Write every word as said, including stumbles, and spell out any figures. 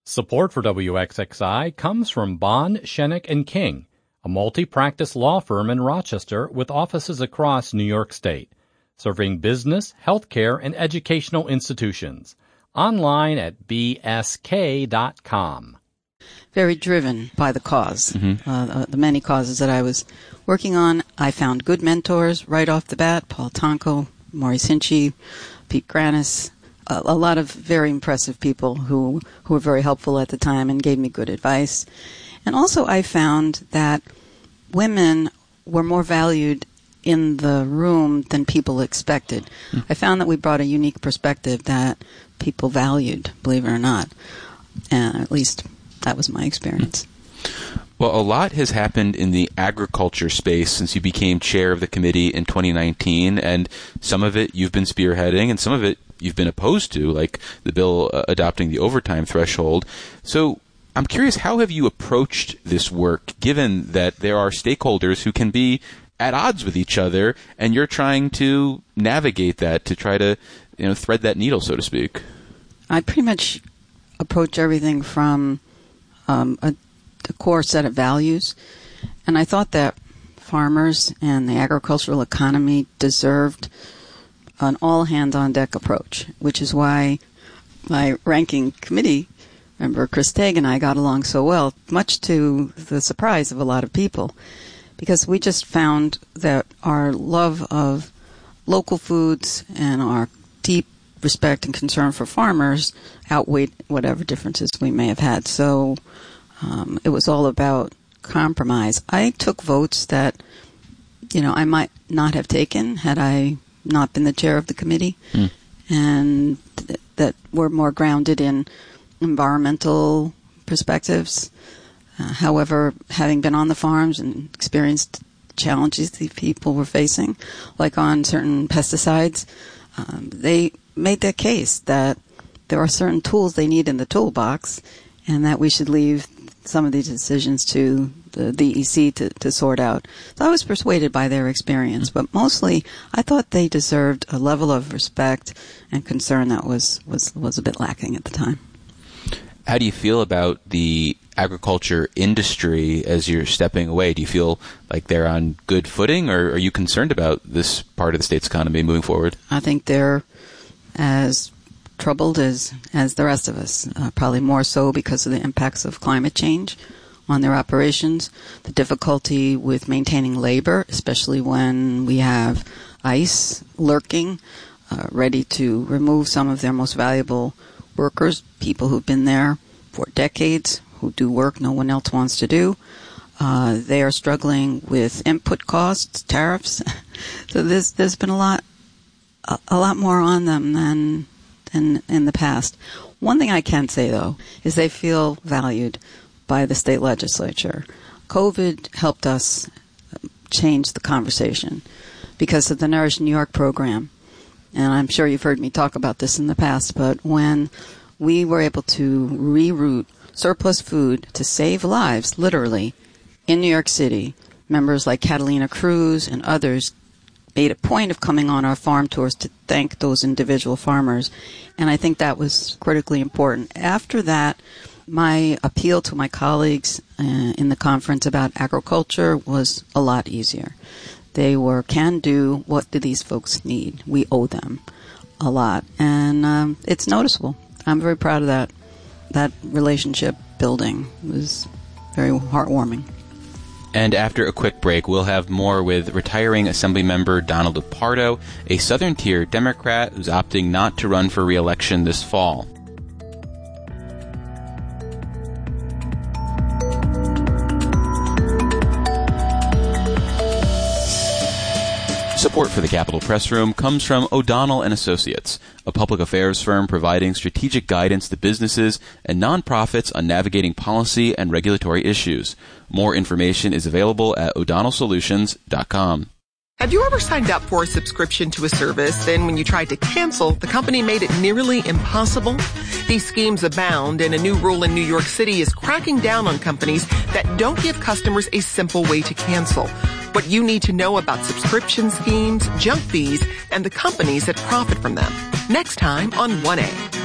Support for W X X I comes from Bond, Shenick and King, a multi-practice law firm in Rochester with offices across New York State, serving business, healthcare, and educational institutions. Online at b s k dot com. Very driven by the cause, Mm-hmm. uh, the many causes that I was working on. I found good mentors right off the bat, Paul Tonko, Maurice Hinchey, Pete Granis, a, a lot of very impressive people who, who were very helpful at the time and gave me good advice. And also I found that women were more valued in the room than people expected. Mm. I found that we brought a unique perspective that people valued, believe it or not. And at least that was my experience. Well, a lot has happened in the agriculture space since you became chair of the committee in twenty nineteen, and some of it you've been spearheading, and some of it you've been opposed to, like the bill uh, adopting the overtime threshold. So I'm curious, how have you approached this work, given that there are stakeholders who can be at odds with each other, and you're trying to navigate that to try to, you know, thread that needle, so to speak? I pretty much approach everything from um, a, a core set of values, and I thought that farmers and the agricultural economy deserved an all-hands-on-deck approach, which is why my ranking committee member, Chris Tague, and I got along so well, much to the surprise of a lot of people, because we just found that our love of local foods and our deep respect and concern for farmers outweighed whatever differences we may have had. So um, it was all about compromise. I took votes that, you know, I might not have taken had I not been the chair of the committee, mm. and th- that were more grounded in environmental perspectives. Uh, however, having been on the farms and experienced challenges the people were facing, like on certain pesticides, um, they made that case that there are certain tools they need in the toolbox, and that we should leave some of these decisions to the D E C to, to sort out. So I was persuaded by their experience, but mostly I thought they deserved a level of respect and concern that was, was, was a bit lacking at the time. How do you feel about the agriculture industry as you're stepping away? Do you feel like they're on good footing, or are you concerned about this part of the state's economy moving forward? I think they're as troubled as, as the rest of us, uh, probably more so because of the impacts of climate change on their operations, the difficulty with maintaining labor, especially when we have ICE lurking, uh, ready to remove some of their most valuable workers, people who've been there for decades, who do work no one else wants to do. Uh, they are struggling with input costs, tariffs. So there's, there's been a lot, a, a lot more on them than, than in the past. One thing I can say, though, is they feel valued by the state legislature. COVID helped us change the conversation because of the Nourish New York program. And I'm sure you've heard me talk about this in the past, but when we were able to reroute surplus food to save lives, literally, in New York City, members like Catalina Cruz and others made a point of coming on our farm tours to thank those individual farmers. And I think that was critically important. After that, my appeal to my colleagues uh, in the conference about agriculture was a lot easier. They were, can do, what do these folks need? We owe them a lot. And um, it's noticeable. I'm very proud of that. That relationship building was very heartwarming. And after a quick break, we'll have more with retiring Assemblymember Donald Pardo, a Southern Tier Democrat who's opting not to run for re-election this fall. Support for the Capitol Press Room comes from O'Donnell and Associates, a public affairs firm providing strategic guidance to businesses and nonprofits on navigating policy and regulatory issues. More information is available at o'donnell solutions dot com. Have you ever signed up for a subscription to a service, then when you tried to cancel, the company made it nearly impossible? These schemes abound, and a new rule in New York City is cracking down on companies that don't give customers a simple way to cancel. What you need to know about subscription schemes, junk fees, and the companies that profit from them. Next time on one A.